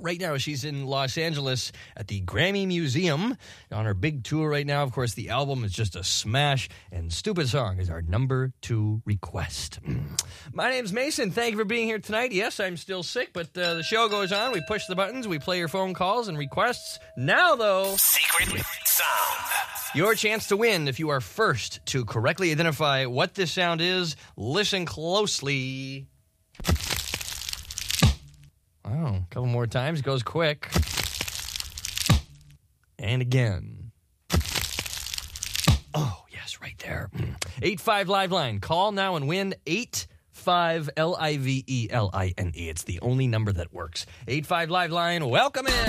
right now. She's in Los Angeles at the Grammy Museum on her big tour right now. Of course, the album is just a smash, and Stupid Song is our number 2 request. My name's Mason. Thank you for being here tonight. Yes, I'm still sick, but the show goes on. We push the buttons. We play your phone calls and requests. Now, though, Secret Sound. Your chance to win if you are first to correctly identify what this sound is. Listen closely. Wow, a couple more times. Goes quick. And again. Oh, yes, right there. 85 Live Line. Call now and win 85 LIVELINE. It's the only number that works. 85 Live Line. Welcome in.